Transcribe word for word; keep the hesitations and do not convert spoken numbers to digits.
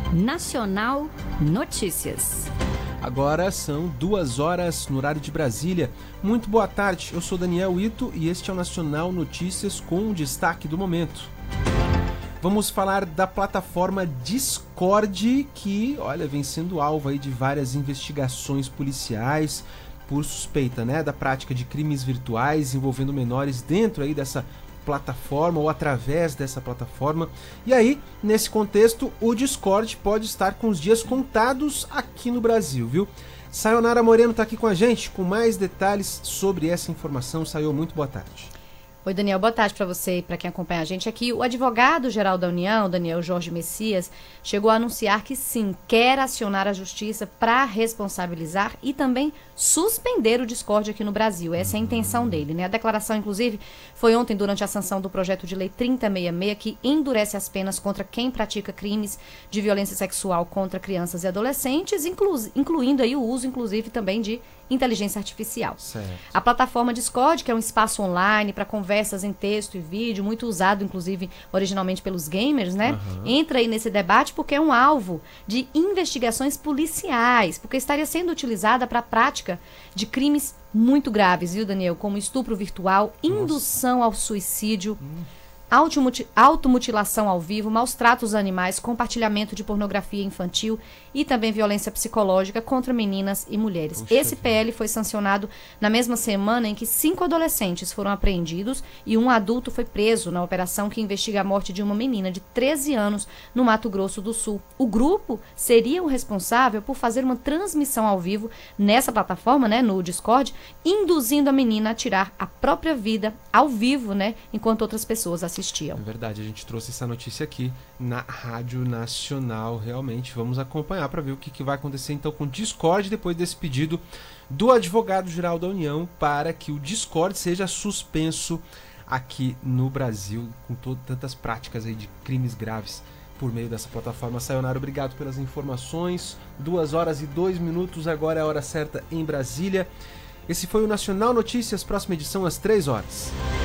Nacional Notícias. Agora são duas horas no horário de Brasília. Muito boa tarde, eu sou Daniel Ito e este é o Nacional Notícias com o destaque do momento. Vamos falar da plataforma Discord, que, olha, vem sendo alvo aí de várias investigações policiais por suspeita, né, da prática de crimes virtuais envolvendo menores dentro aí dessa plataforma ou através dessa plataforma. E aí, nesse contexto, o Discord pode estar com os dias contados aqui no Brasil, viu? Sayonara Moreno está aqui com a gente com mais detalhes sobre essa informação. Sayo, muito boa tarde. Oi, Daniel, boa tarde para você e para quem acompanha a gente aqui. O advogado-geral da União, Daniel Jorge Messias, chegou a anunciar que sim, quer acionar a justiça para responsabilizar e também suspender o Discord aqui no Brasil. Essa é a intenção dele, né? A declaração, inclusive, foi ontem durante a sanção do projeto de lei trinta sessenta e seis, que endurece as penas contra quem pratica crimes de violência sexual contra crianças e adolescentes, inclu incluindo aí o uso, inclusive, também de inteligência artificial. Certo. A plataforma Discord, que é um espaço online para conversas em texto e vídeo, muito usado, inclusive, originalmente pelos gamers, né? Uhum. Entra aí nesse debate porque é um alvo de investigações policiais, porque estaria sendo utilizada para a prática de crimes muito graves, viu, Daniel? Como estupro virtual, indução Nossa. ao suicídio, hum. automutilação ao vivo, maus tratos a animais, compartilhamento de pornografia infantil e também violência psicológica contra meninas e mulheres. Puxa Esse P L foi sancionado na mesma semana em que cinco adolescentes foram apreendidos e um adulto foi preso na operação que investiga a morte de uma menina de treze anos no Mato Grosso do Sul. O grupo seria o responsável por fazer uma transmissão ao vivo nessa plataforma, né, no Discord, induzindo a menina a tirar a própria vida ao vivo, né, enquanto outras pessoas assistiam. É verdade, a gente trouxe essa notícia aqui na Rádio Nacional. Realmente, vamos acompanhar para ver o que, que vai acontecer então com o Discord depois desse pedido do advogado-geral da União para que o Discord seja suspenso aqui no Brasil, com todas tantas práticas aí de crimes graves por meio dessa plataforma. Sayonara, obrigado pelas informações. Duas horas e dois minutos, agora é a hora certa em Brasília. Esse foi o Nacional Notícias, próxima edição às três horas.